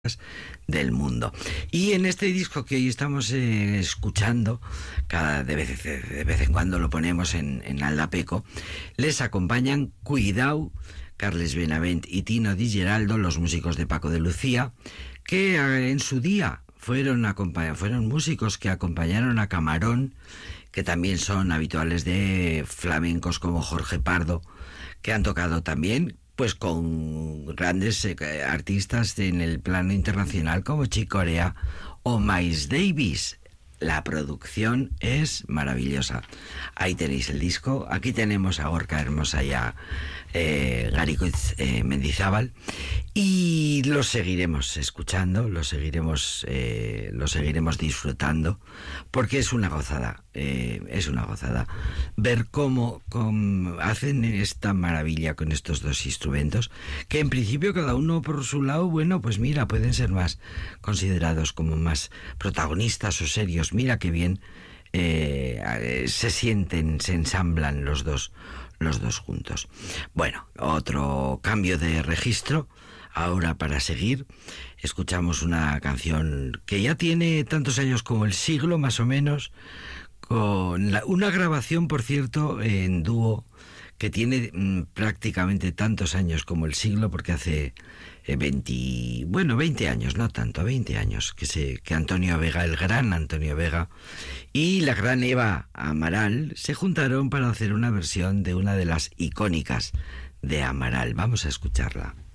del mundo. Y en este disco que hoy estamos escuchando, de vez en cuando lo ponemos en Aldapeco, les acompañan Cuidao, Carles Benavent y Tino Di Geraldo, los músicos de Paco de Lucía, que en su día fueron músicos que acompañaron a Camarón, que también son habituales de flamencos como Jorge Pardo, que han tocado también pues con grandes artistas en el plano internacional como Chick Corea o Miles Davis. La producción es maravillosa. Ahí tenéis el disco. Aquí tenemos a Gorka Hermosa y a Garikoitz Mendizábal, y lo seguiremos escuchando, lo seguiremos disfrutando, porque es una gozada ver cómo hacen esta maravilla con estos dos instrumentos, que en principio cada uno por su lado, bueno, pues mira, pueden ser más considerados como más protagonistas o serios. Mira qué bien se sienten, se ensamblan los dos juntos. Bueno, otro cambio de registro. Ahora, para seguir, escuchamos una canción que ya tiene tantos años como el siglo, más o menos, con una grabación, por cierto, en dúo, que tiene prácticamente tantos años como el siglo, porque hace 20 años, no tanto, 20 años, que Antonio Vega, el gran Antonio Vega, y la gran Eva Amaral se juntaron para hacer una versión de una de las icónicas de Amaral. Vamos a escucharla.